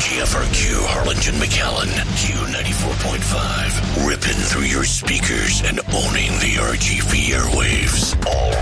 WGFRQ Harlingen McAllen, Q94.5, ripping through your speakers and owning the RGV airwaves all